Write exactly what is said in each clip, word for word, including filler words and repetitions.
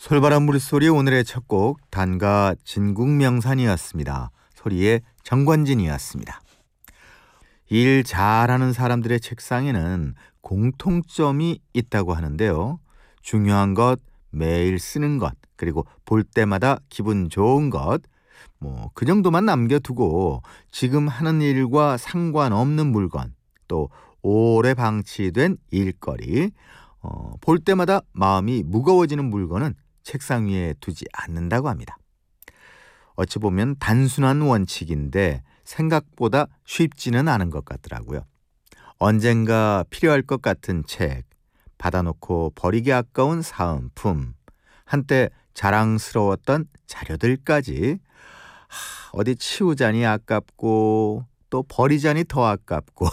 솔바람 물소리 오늘의 첫 곡 단가 진국명산이었습니다. 소리의 정관진이었습니다. 일 잘하는 사람들의 책상에는 공통점이 있다고 하는데요. 중요한 것, 매일 쓰는 것, 그리고 볼 때마다 기분 좋은 것, 뭐 그 정도만 남겨두고 지금 하는 일과 상관없는 물건, 또 오래 방치된 일거리, 어, 볼 때마다 마음이 무거워지는 물건은 책상 위에 두지 않는다고 합니다. 어찌 보면 단순한 원칙인데 생각보다 쉽지는 않은 것 같더라고요. 언젠가 필요할 것 같은 책, 받아놓고 버리기 아까운 사은품, 한때 자랑스러웠던 자료들까지 하, 어디 치우자니 아깝고 또 버리자니 더 아깝고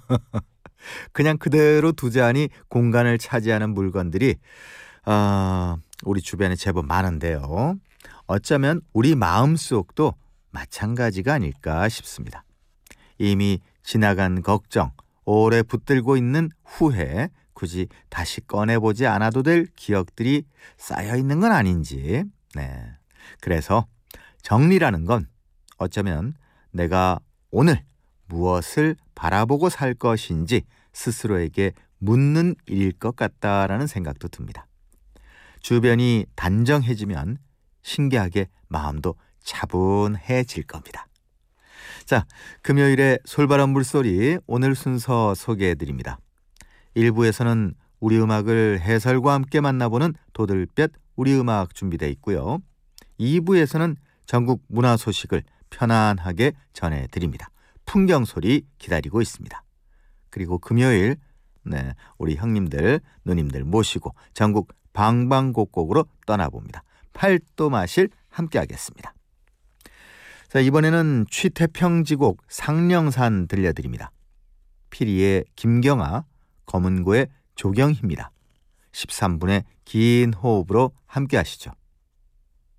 그냥 그대로 두자니 공간을 차지하는 물건들이 어, 우리 주변에 제법 많은데요. 어쩌면 우리 마음속도 마찬가지가 아닐까 싶습니다. 이미 지나간 걱정, 오래 붙들고 있는 후회, 굳이 다시 꺼내보지 않아도 될 기억들이 쌓여있는 건 아닌지. 네. 그래서 정리라는 건 어쩌면 내가 오늘 무엇을 바라보고 살 것인지 스스로에게 묻는 일일 것 같다라는 생각도 듭니다. 주변이 단정해지면 신기하게 마음도 차분해질 겁니다. 자, 금요일에 솔바람 물소리 오늘 순서 소개해드립니다. 일 부에서는 우리 음악을 해설과 함께 만나보는 도들볕 우리 음악 준비되어 있고요. 이 부에서는 전국 문화 소식을 편안하게 전해드립니다. 풍경소리 기다리고 있습니다. 그리고 금요일 네, 우리 형님들, 누님들 모시고 전국 방방곡곡으로 떠나봅니다. 팔도 마실 함께 하겠습니다. 자, 이번에는 취태평지곡 상령산 들려드립니다. 피리의 김경아, 검은고의 조경희입니다. 십삼 분의 긴 호흡으로 함께 하시죠.